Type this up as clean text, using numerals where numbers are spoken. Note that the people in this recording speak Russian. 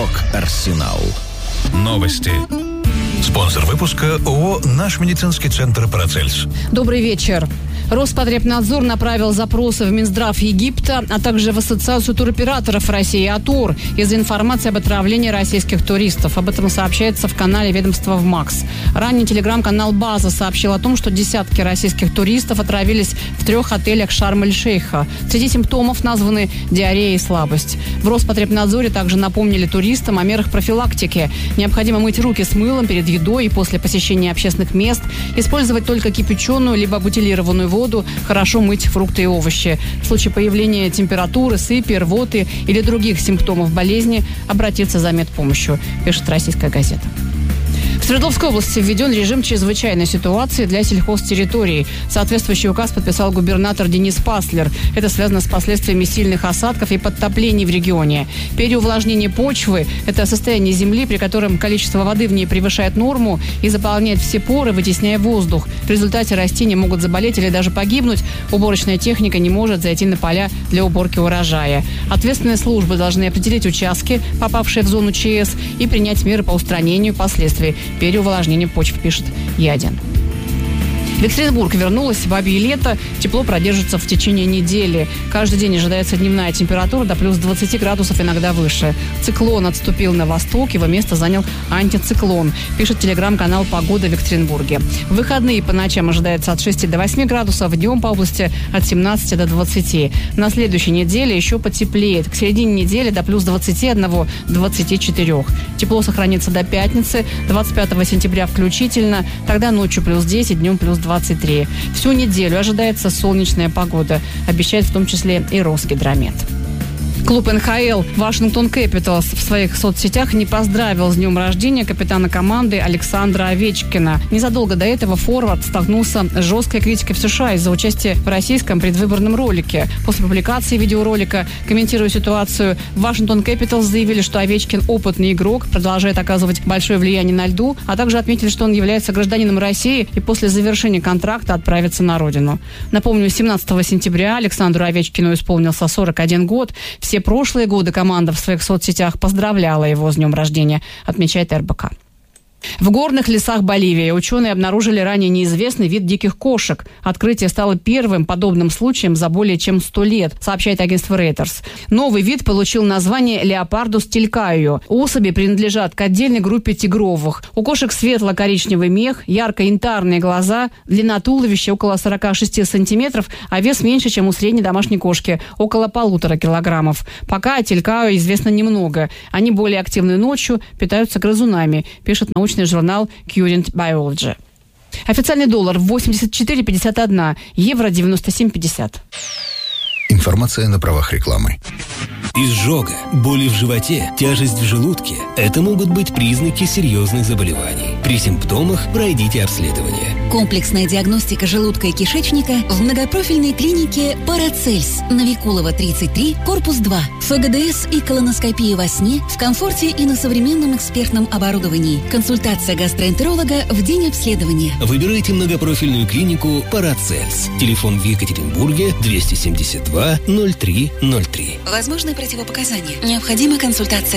Рок-Арсенал. Новости. Спонсор выпуска ООО «Наш медицинский центр Парацельс». Добрый вечер. Роспотребнадзор направил запросы в Минздрав Египта, а также в Ассоциацию туроператоров России «АТУР» из-за информации об отравлении российских туристов. Об этом сообщается в канале ведомства ВМАКС. Ранее телеграм-канал «База» сообщил о том, что десятки российских туристов отравились в 3 отелях Шарм-эль-Шейха. Среди симптомов названы диарея и слабость. В Роспотребнадзоре также напомнили туристам о мерах профилактики. Необходимо мыть руки с мылом перед едой и после посещения общественных мест, использовать только кипяченую либо бутилированную воду, хорошо мыть фрукты и овощи. В случае появления температуры, сыпи, рвоты или других симптомов болезни обратиться за медпомощью, пишет «Российская газета». В Свердловской области введен режим чрезвычайной ситуации для сельхозтерриторий. Соответствующий указ подписал губернатор Денис Паслер. Это связано с последствиями сильных осадков и подтоплений в регионе. Переувлажнение почвы – это состояние земли, при котором количество воды в ней превышает норму и заполняет все поры, вытесняя воздух. В результате растения могут заболеть или даже погибнуть. Уборочная техника не может зайти на поля для уборки урожая. Ответственные службы должны определить участки, попавшие в зону ЧС, и принять меры по устранению последствий переувлажнения почв, пишет Е1. В Екатеринбург вернулось бабье лето. Тепло продержится в течение недели. Каждый день ожидается дневная температура до плюс 20 градусов, иногда выше. Циклон отступил на восток, его место занял антициклон, пишет телеграм-канал «Погода» в Екатеринбурге. В выходные по ночам ожидается от 6 до 8 градусов, днем по области от 17 до 20. На следующей неделе еще потеплеет. К середине недели до плюс 21-24. Тепло сохранится до пятницы, 25 сентября включительно. Тогда ночью плюс 10, днем плюс 23. Всю неделю ожидается солнечная погода, обещает в том числе и Росгидромет. Клуб НХЛ «Вашингтон Кэпиталс» в своих соцсетях не поздравил с днем рождения капитана команды Александра Овечкина. Незадолго до этого форвард столкнулся с жесткой критикой в США из-за участия в российском предвыборном ролике. После публикации видеоролика, комментируя ситуацию, «Вашингтон Кэпиталс» заявили, что Овечкин опытный игрок, продолжает оказывать большое влияние на льду, а также отметили, что он является гражданином России и после завершения контракта отправится на родину. Напомню, 17 сентября Александру Овечкину исполнился 41 год. Все прошлые годы команда в своих соцсетях поздравляла его с днем рождения, отмечает РБК. В горных лесах Боливии ученые обнаружили ранее неизвестный вид диких кошек. Открытие стало первым подобным случаем за более чем 100 лет, сообщает агентство Reuters. Новый вид получил название Leopardus tilcaio. Особи принадлежат к отдельной группе тигровых. У кошек светло-коричневый мех, ярко-янтарные глаза, длина туловища около 46 сантиметров, а вес меньше, чем у средней домашней кошки, около 1,5 килограммов. Пока о tilcaio известно немного. Они более активны ночью, питаются грызунами, пишет научный журнал Current Biology. Официальный доллар 84,51, евро 97,50. Информация на правах рекламы. Изжога, боли в животе, тяжесть в желудке – это могут быть признаки серьезных заболеваний. При симптомах пройдите обследование. Комплексная диагностика желудка и кишечника в многопрофильной клинике «Парацельс», Новикулова, 33, корпус 2. ФГДС и колоноскопия во сне в комфорте и на современном экспертном оборудовании. Консультация гастроэнтеролога в день обследования. Выбирайте многопрофильную клинику «Парацельс». Телефон в Екатеринбурге 272 03 03. Возможны противопоказания. Необходима консультация